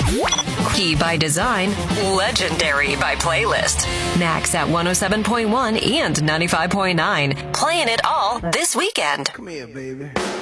Key by design, legendary by playlist. Max at 107.1 and 95.9. Playing it all this weekend. Come here, baby.